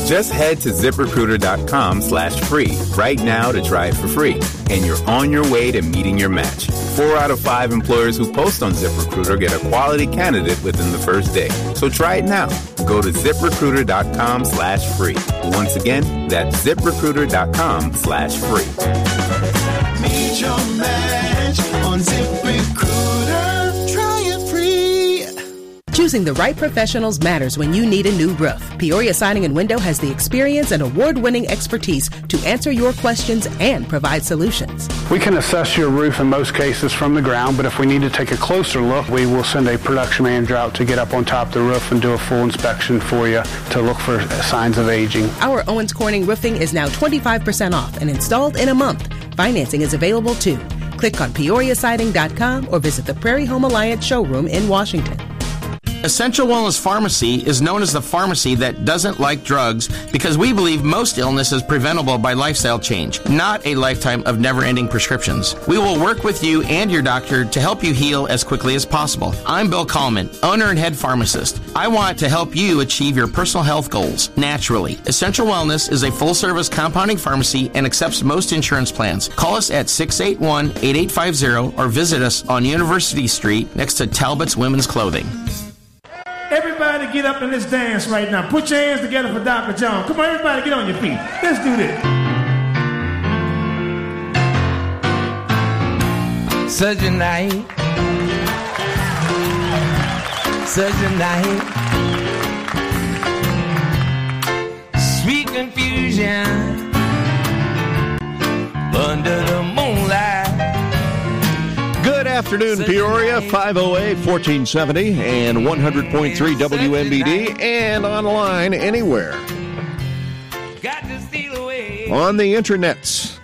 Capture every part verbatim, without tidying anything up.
Just head to ZipRecruiter.com slash free right now to try it for free. And you're on your way to meeting your match. Four out of five employers who post on ZipRecruiter get a quality candidate within the first day. So try it now. Go to ZipRecruiter.com slash free. Once again, that's ZipRecruiter.com slash free. Meet your match on ZipRecruiter. Try it free. Choosing the right professionals matters when you need a new roof. Peoria Siding and Window has the experience and award-winning expertise to answer your questions and provide solutions. We can assess your roof in most cases from the ground, but if we need to take a closer look, we will send a production manager out to get up on top of the roof and do a full inspection for you to look for signs of aging. Our Owens Corning roofing is now twenty-five percent off and installed in a month. Financing is available too. Click on Peoria Siding dot com or visit the Prairie Home Alliance showroom in Washington. Essential Wellness Pharmacy is known as the pharmacy that doesn't like drugs because we believe most illness is preventable by lifestyle change, not a lifetime of never-ending prescriptions. We will work with you and your doctor to help you heal as quickly as possible. I'm Bill Kallman, owner and head pharmacist. I want to help you achieve your personal health goals naturally. Essential Wellness is a full-service compounding pharmacy and accepts most insurance plans. Call us at six eight one, eight eight five zero or visit us on University Street next to Talbot's Women's Clothing. Everybody get up in this dance right now. Put your hands together for Doctor John. Come on, everybody get on your feet. Let's do this. Such a night. Such a night. Sweet confusion under the moonlight. Good afternoon, Peoria, five oh eight, fourteen seventy and one hundred point three W M B D and online anywhere. On the internets.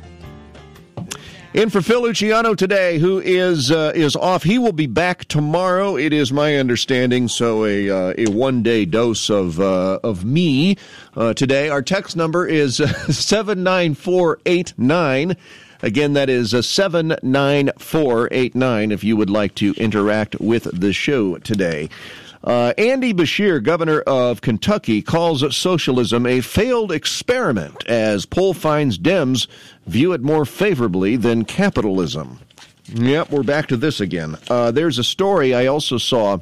In for Phil Luciano today, who is uh, is off. He will be back tomorrow, it is my understanding, so a uh, a one-day dose of uh, of me uh, today. Our text number is uh, seven nine four eight nine. Again, that is a seven nine four eight nine if you would like to interact with the show today. Uh, Andy Beshear, governor of Kentucky, calls socialism a failed experiment as poll finds Dems view it more favorably than capitalism. Yep, we're back to this again. Uh, there's a story I also saw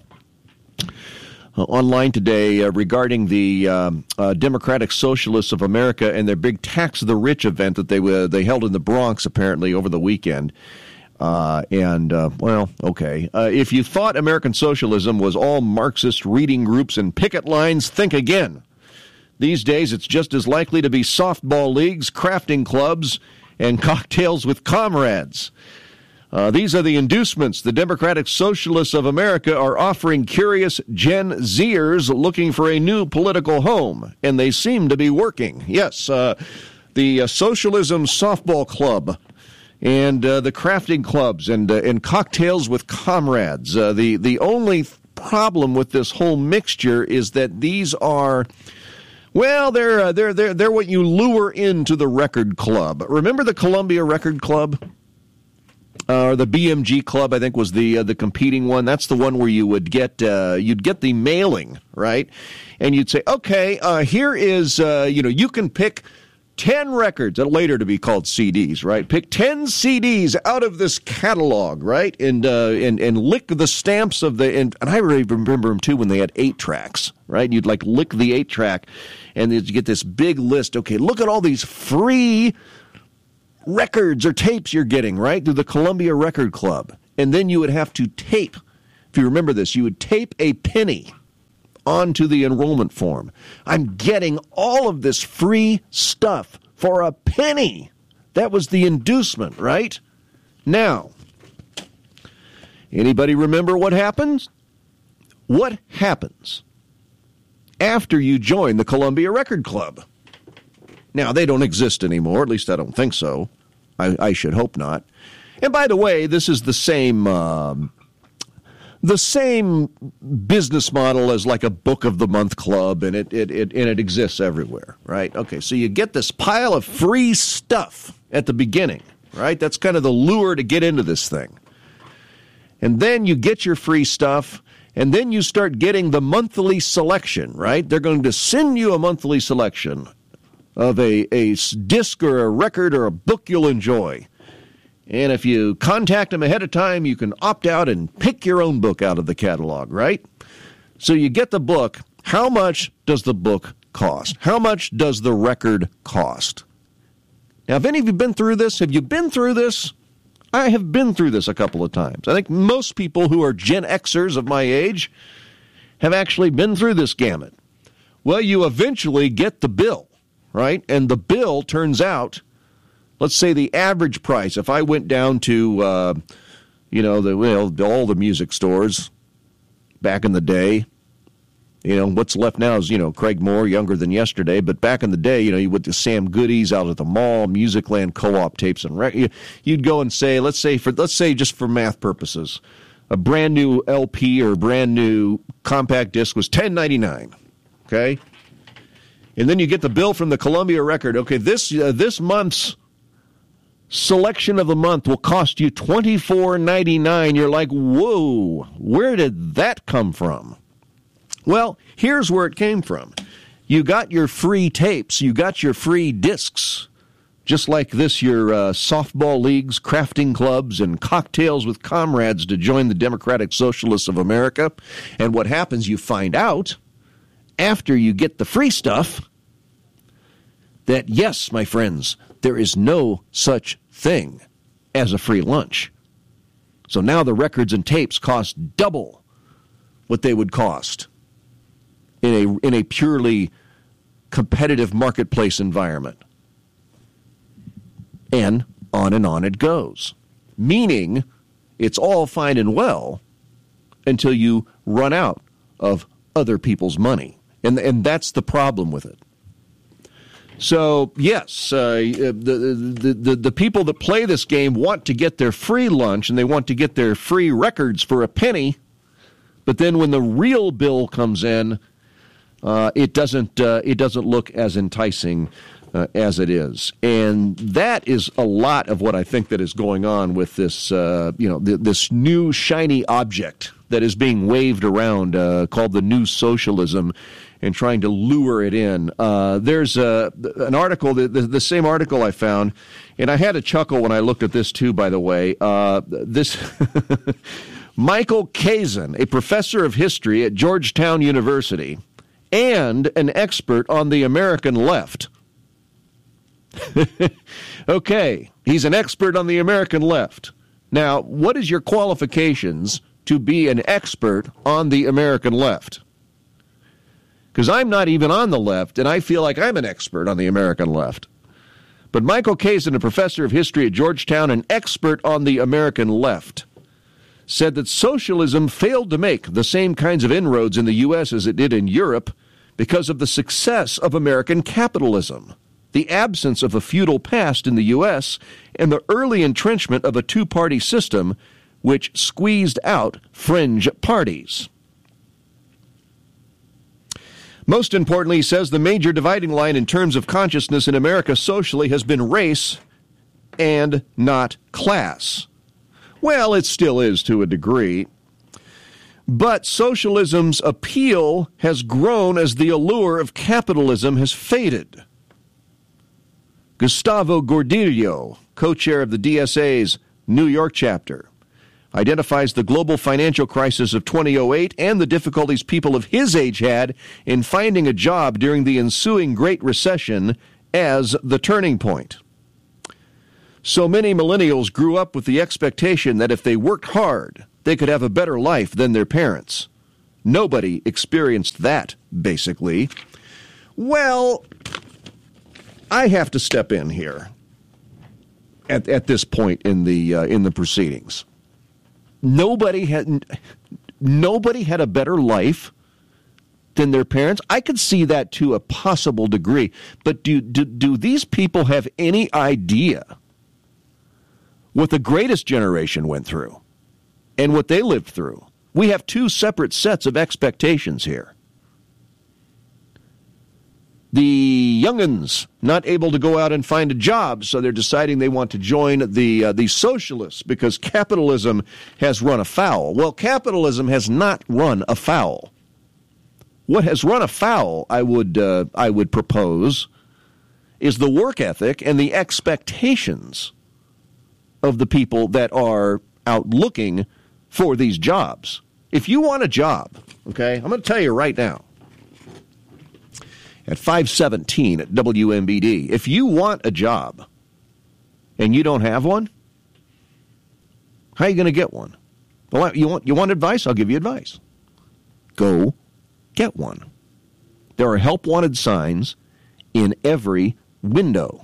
Uh, online today uh, regarding the um, uh, Democratic Socialists of America and their big Tax the Rich event that they uh, they held in the Bronx apparently over the weekend. Uh, and, uh, well, okay. Uh, if you thought American socialism was all Marxist reading groups and picket lines, think again. These days it's just as likely to be softball leagues, crafting clubs, and cocktails with comrades. Uh, these are the inducements the Democratic Socialists of America are offering curious Gen Zers looking for a new political home, and they seem to be working. Yes, uh, the uh, Socialism Softball Club and uh, the crafting clubs and uh, and cocktails with comrades. Uh, the the only problem with this whole mixture is that these are, well, they're uh, they're they're they're what you lure into the record club. Remember the Columbia Record Club? Uh, or the B M G Club, I think, was the uh, the competing one. That's the one where you would get uh, you'd get the mailing, right? And you'd say, okay, uh, here is uh, you know you can pick ten records, and later to be called C Ds, right? Pick ten C Ds out of this catalog, right? And uh, and and lick the stamps of the and, and I really remember them too when they had eight tracks, right? You'd like lick the eight track, and you get this big list. Okay, look at all these free records or tapes you're getting, right, through the Columbia Record Club. And then you would have to tape, if you remember this, you would tape a penny onto the enrollment form. I'm getting all of this free stuff for a penny. That was the inducement, right? Now, anybody remember what happens? What happens after you join the Columbia Record Club? Now, they don't exist anymore, at least I don't think so. I, I should hope not. And by the way, this is the same um, the same business model as like a Book of the Month club, and it, it, it, and it exists everywhere, right? Okay, so you get this pile of free stuff at the beginning, right? That's kind of the lure to get into this thing. And then you get your free stuff, And then you start getting the monthly selection, right? They're going to send you a monthly selection of a, a disc or a record or a book you'll enjoy. And if you contact them ahead of time, you can opt out and pick your own book out of the catalog, right? So you get the book. How much does the book cost? How much does the record cost? Now, have any of you been through this? Have you been through this? I have been through this a couple of times. I think most people who are Gen Xers of my age have actually been through this gamut. Well, you eventually get the bill, right? And the bill turns out, let's say the average price, if I went down to, uh, you know, the well, all the music stores back in the day, you know, what's left now is, you know, Craig Moore, younger than yesterday. But back in the day, you know, you went to Sam Goody's out at the mall, Musicland co-op tapes, and rec- you'd go and say, let's say for let's say just for math purposes, a brand new L P or brand new compact disc was ten ninety-nine. Okay, and then you get the bill from the Columbia Record. Okay, this uh, this month's selection of the month will cost you twenty-four ninety-nine. You're like, whoa, where did that come from? Well, here's where it came from. You got your free tapes. You got your free discs. Just like this, your uh, softball leagues, crafting clubs, and cocktails with comrades to join the Democratic Socialists of America. And what happens, you find out, after you get the free stuff, that yes, my friends, there is no such thing as a free lunch. So now the records and tapes cost double what they would cost in a in a purely competitive marketplace environment. And on and on it goes. Meaning, it's all fine and well until you run out of other people's money. And and that's the problem with it. So, yes, uh, the, the, the, the people that play this game want to get their free lunch and they want to get their free records for a penny. But then when the real bill comes in, uh, it doesn't uh, it doesn't look as enticing uh, as it is. And that is a lot of what I think that is going on with this, uh, you know, th- this new shiny object that is being waved around uh, called the new socialism, and trying to lure it in. Uh, there's a, an article, the, the, the same article I found, and I had a chuckle when I looked at this too, by the way. Uh, this Michael Kazin, a professor of history at Georgetown University and an expert on the American left. Okay, he's an expert on the American left. Now, what is your qualifications to be an expert on the American left? Because I'm not even on the left, and I feel like I'm an expert on the American left. But Michael Kazin, a professor of history at Georgetown, an expert on the American left, said that socialism failed to make the same kinds of inroads in the U S as it did in Europe because of the success of American capitalism, the absence of a feudal past in the U S, and the early entrenchment of a two-party system which squeezed out fringe parties. Most importantly, he says the major dividing line in terms of consciousness in America socially has been race and not class. Well, it still is to a degree. But socialism's appeal has grown as the allure of capitalism has faded. Gustavo Gordillo, co-chair of the D S A's New York chapter, identifies the global financial crisis of two thousand eight and the difficulties people of his age had in finding a job during the ensuing Great Recession as the turning point. So many millennials grew up with the expectation that if they worked hard, they could have a better life than their parents. Nobody experienced that, basically. Well, I have to step in here at, at this point in the uh, in the proceedings. Nobody had nobody had a better life than their parents. I could see that to a possible degree, but do do, do these people have any idea what the greatest generation went through and what they lived through? We have two separate sets of expectations here. The young'uns not able to go out and find a job, so they're deciding they want to join the uh, the socialists because capitalism has run afoul. Well, capitalism has not run afoul. What has run afoul, I would uh, I would propose, is the work ethic and the expectations of the people that are out looking for these jobs. If you want a job, okay, I'm going to tell you right now, at five seventeen at W M B D, if you want a job and you don't have one, how are you going to get one? Well, you want, you want advice? I'll give you advice. Go get one. There are help wanted signs in every window.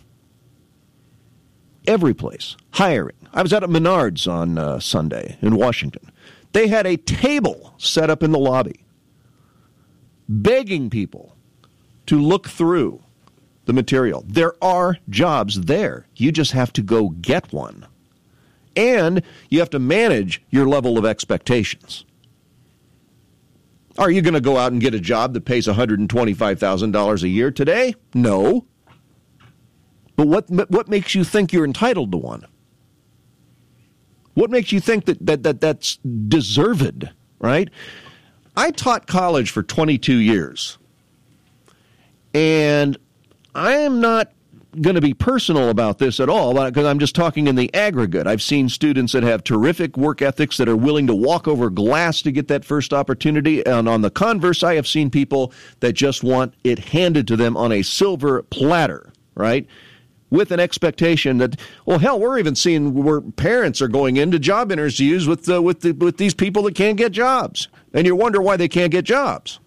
Every place. Hiring. I was out at Menards on uh, Sunday in Washington. They had a table set up in the lobby begging people to look through the material. There are jobs there. You just have to go get one. And you have to manage your level of expectations. Are you going to go out and get a job that pays one hundred twenty-five thousand dollars a year today? No. But what what makes you think you're entitled to one? What makes you think that, that, that that's deserved, right? I taught college for twenty-two years. And I am not going to be personal about this at all because I'm just talking in the aggregate. I've seen students that have terrific work ethics that are willing to walk over glass to get that first opportunity. And on the converse, I have seen people that just want it handed to them on a silver platter, right? With an expectation that, well, hell, we're even seeing where parents are going into job interviews with uh, with the, with these people that can't get jobs. And you wonder why they can't get jobs.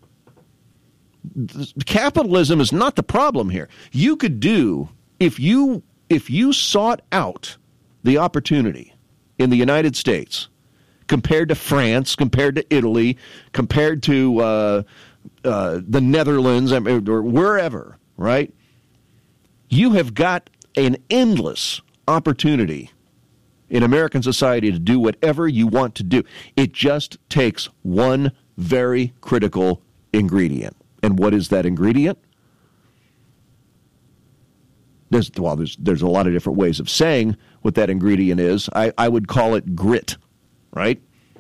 Capitalism is not the problem here. You could do, if you if you sought out the opportunity in the United States, compared to France, compared to Italy, compared to uh, uh, the Netherlands, or wherever, right? You have got an endless opportunity in American society to do whatever you want to do. It just takes one very critical ingredient. And what is that ingredient? There's, well, there's, there's a lot of different ways of saying what that ingredient is. I, I would call it grit, right?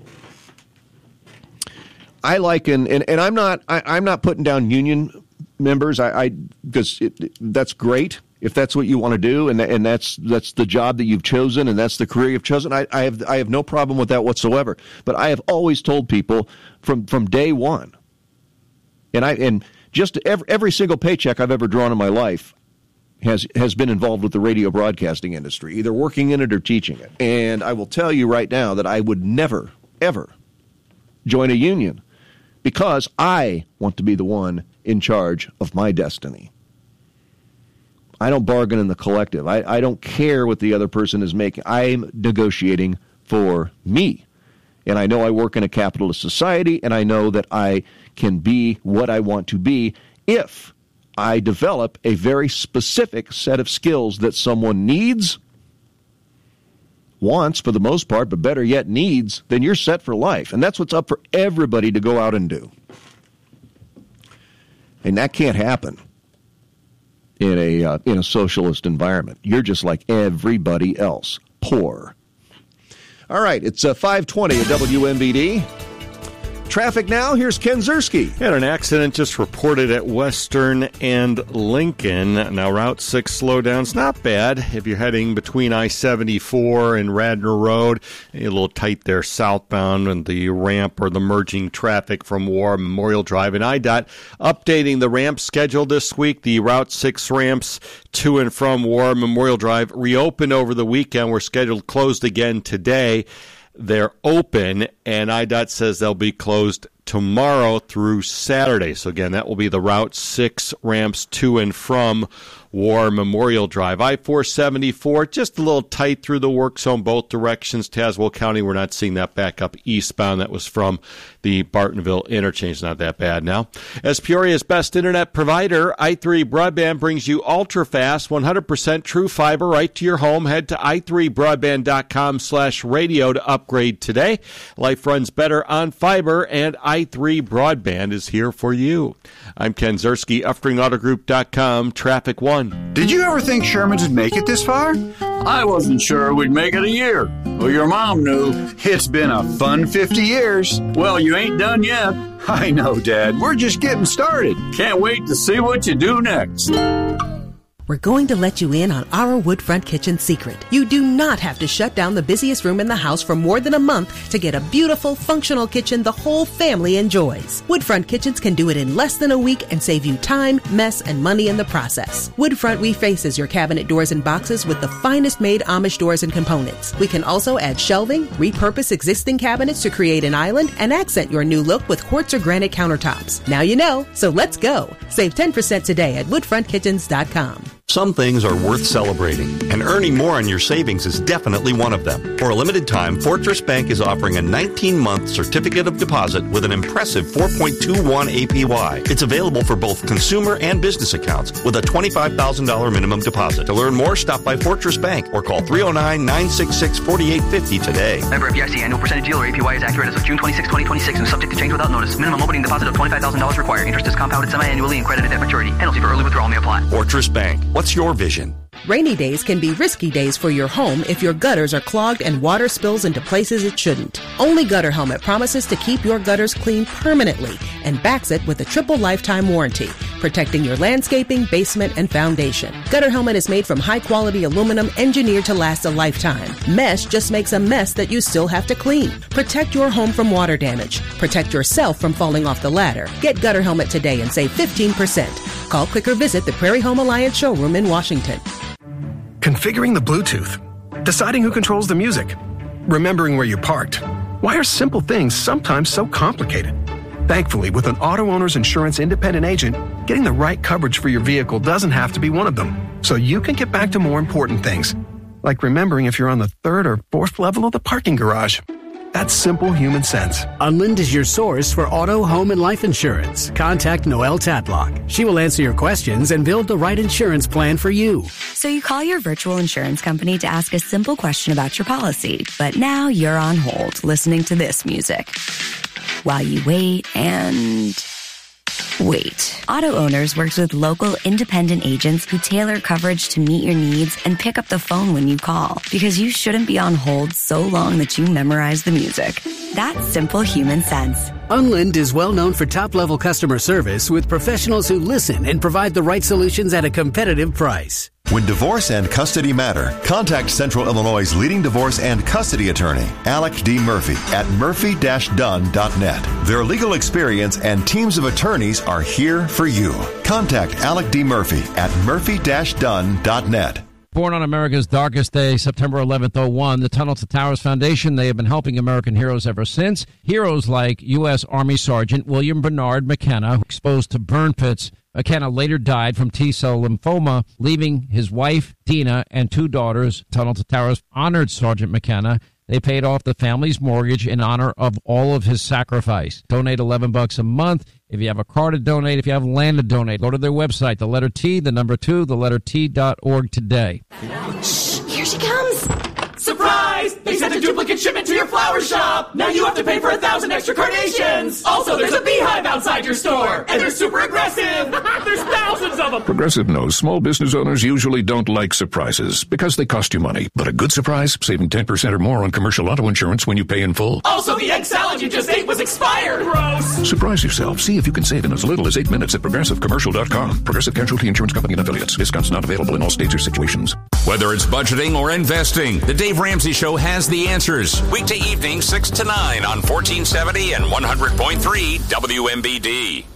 I like, and, and, and I'm not I, I'm not putting down union members. I, I because it, it, that's great if that's what you want to do, and and that's that's the job that you've chosen, and that's the career you've chosen. I, I have I have no problem with that whatsoever. But I have always told people from from day one. And I and just every, every single paycheck I've ever drawn in my life has has been involved with the radio broadcasting industry, either working in it or teaching it. And I will tell you right now that I would never, ever join a union because I want to be the one in charge of my destiny. I don't bargain in the collective. I, I don't care what the other person is making. I'm negotiating for me. And I know I work in a capitalist society, and I know that I can be what I want to be if I develop a very specific set of skills that someone needs, wants for the most part, but better yet needs, then you're set for life. And that's what's up for everybody to go out and do. And that can't happen in a uh, in a socialist environment. You're just like everybody else, poor. All right, it's uh, five twenty at W M B D. Traffic now, here's Ken Ziersky. Had an accident just reported at Western and Lincoln. Now, Route six slowdown's not bad if you're heading between I seventy-four and Radnor Road. A little tight there southbound and the ramp or the merging traffic from War Memorial Drive. And I D O T updating the ramp schedule this week. The Route six ramps to and from War Memorial Drive reopened over the weekend. Were scheduled closed again today. They're open, and I D O T says they'll be closed tomorrow through Saturday. So, again, that will be the Route six ramps to and from War Memorial Drive. I four seventy-four, just a little tight through the work zone both directions. Tazewell County, we're not seeing that back up eastbound. That was from the Bartonville interchange. Not that bad now. As Peoria's best internet provider, i three Broadband brings you ultra-fast, one hundred percent true fiber right to your home. Head to i three broadband dot com slash radio to upgrade today. Life runs better on fiber, and i i three Broadband is here for you. I'm Ken Ziersky, Uftring Auto Group dot com, Traffic One. Did you ever think Sherman's would make it this far? I wasn't sure we'd make it a year. Well, your mom knew. It's been a fun fifty years. Well, you ain't done yet. I know, Dad. We're just getting started. Can't wait to see what you do next. We're going to let you in on our Woodfront Kitchen secret. You do not have to shut down the busiest room in the house for more than a month to get a beautiful, functional kitchen the whole family enjoys. Woodfront Kitchens can do it in less than a week and save you time, mess, and money in the process. Woodfront refaces your cabinet doors and boxes with the finest made Amish doors and components. We can also add shelving, repurpose existing cabinets to create an island, and accent your new look with quartz or granite countertops. Now you know, so let's go. Save ten percent today at woodfront kitchens dot com. Some things are worth celebrating, and earning more on your savings is definitely one of them. For a limited time, Fortress Bank is offering a nineteen-month certificate of deposit with an impressive four point two one A P Y. It's available for both consumer and business accounts with a twenty-five thousand dollars minimum deposit. To learn more, stop by Fortress Bank or call three oh nine, nine six six, four eight five zero today. Member F D I C. Annual percentage yield or A P Y is accurate as of June twenty-sixth, twenty twenty-six and subject to change without notice. Minimum opening deposit of twenty-five thousand dollars required. Interest is compounded semi-annually and credited at maturity. Penalty for early withdrawal may apply. Fortress Bank. What's your vision? Rainy days can be risky days for your home if your gutters are clogged and water spills into places it shouldn't. Only Gutter Helmet promises to keep your gutters clean permanently and backs it with a triple lifetime warranty, protecting your landscaping, basement, and foundation. Gutter Helmet is made from high-quality aluminum engineered to last a lifetime. Mesh just makes a mess that you still have to clean. Protect your home from water damage. Protect yourself from falling off the ladder. Get Gutter Helmet today and save fifteen percent. Call, click, or visit the Prairie Home Alliance showroom in Washington. Configuring the Bluetooth, deciding who controls the music, remembering where you parked. Why are simple things sometimes so complicated? Thankfully, with an auto owner's insurance independent agent, getting the right coverage for your vehicle doesn't have to be one of them. So you can get back to more important things, like remembering if you're on the third or fourth level of the parking garage. That's simple human sense. Unlind is your source for auto, home, and life insurance. Contact Noelle Tatlock. She will answer your questions and build the right insurance plan for you. So you call your virtual insurance company to ask a simple question about your policy, but now you're on hold listening to this music while you wait and... Wait. Auto Owners works with local independent agents who tailor coverage to meet your needs and pick up the phone when you call, because you shouldn't be on hold so long that you memorize the music. That's simple human sense. Unlind is well known for top-level customer service with professionals who listen and provide the right solutions at a competitive price. When divorce and custody matter, contact Central Illinois' leading divorce and custody attorney, Alec D. Murphy, at murphy dash dunn dot net. Their legal experience and teams of attorneys are here for you. Contact Alec D. Murphy at murphy dash dunn dot net. Born on America's darkest day, September eleventh, oh one, the Tunnel to Towers Foundation, they have been helping American heroes ever since. Heroes like U S. Army Sergeant William Bernard McKenna, exposed to burn pits. McKenna later died from T-cell lymphoma, leaving his wife, Dina, and two daughters. Tunnel to Towers honored Sergeant McKenna. They paid off the family's mortgage in honor of all of his sacrifice. Donate eleven bucks a month. If you have a car to donate, if you have land to donate, go to their website, the letter T, the number two, the letter T dot org today. Shh, here she comes. Surprise! They sent a duplicate shipment to your flower shop. Now you have to pay for a thousand extra carnations. Also, there's a beehive outside your store, and they're super aggressive. There's thousands of them. Progressive knows small business owners usually don't like surprises because they cost you money. But a good surprise, saving ten percent or more on commercial auto insurance when you pay in full. Also, the egg salad you just ate was expired. Gross. Surprise yourself. See if you can save in as little as eight minutes at progressive commercial dot com. Progressive Casualty Insurance Company and affiliates. Discounts not available in all states or situations. Whether it's budgeting or investing, the Dave Ramsey Show has the answers. Weekday evening, six to nine on fourteen seventy and one hundred point three W M B D.